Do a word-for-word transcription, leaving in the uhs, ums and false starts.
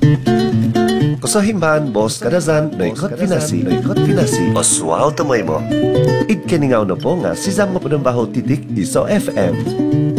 Kasahiman, boss kadazan, no ikot pinasi, no ikot pinasi. Oswal tumoy mo. Id kaningaw na po nga si Zang Mapunambaho Titik Iso F M.